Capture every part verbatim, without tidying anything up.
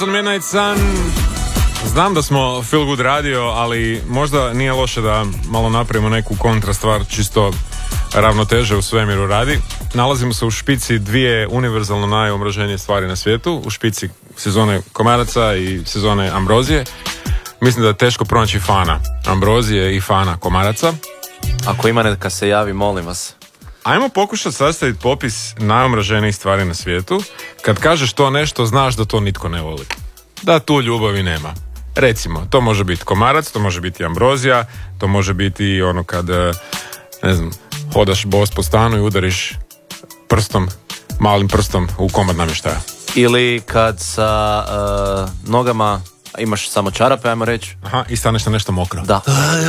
Midnight Sun. Znam da smo Feel Good radio, ali možda nije loše da malo napravimo neku kontra stvar, čisto ravnoteže u svemiru radi. Nalazimo se u špici dvije univerzalno najomraženije stvari na svijetu, u špici sezone komaraca i sezone ambrozije. Mislim da je teško pronaći fana ambrozije i fana komaraca. Ako ima neka se javi, molim vas. Ajmo pokušati sastaviti popis najomraženijih stvari na svijetu. Kad kažeš to nešto, znaš da to nitko ne voli. Da tu ljubavi nema. Recimo, to može biti komarac, to može biti ambrozija, to može biti ono kad, ne znam, hodaš bos po stanu i udariš prstom, malim prstom u komad namještaja. Ili kad sa uh, nogama imaš samo čarape, ajmo reći. Aha, i staneš na nešto mokro. Da.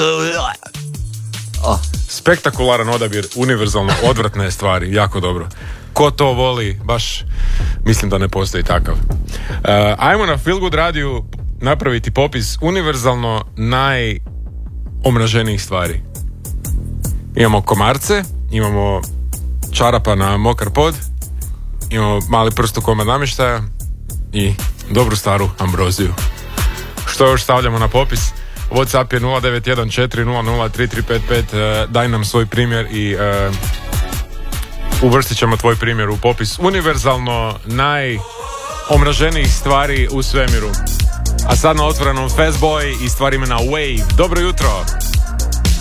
Oh. Spektakularan odabir, univerzalno odvratne stvari, jako dobro. Ko to voli, baš mislim da ne postoji takav. Uh, ajmo na Feel Good radiju napraviti popis univerzalno najomraženijih stvari. Imamo komarce, imamo čarapa na mokar pod, imamo mali prst u komad namještaja i dobru staru ambroziju. Što još stavljamo na popis? WhatsApp je nula devet jedan četiri nula nula tri tri pet pet, uh, daj nam svoj primjer i uh, uvrstit ćemo tvoj primjer u popis univerzalno najomraženijih stvari u svemiru. A sad na otvorenom Fastboy i stvar imena Wave. Dobro jutro!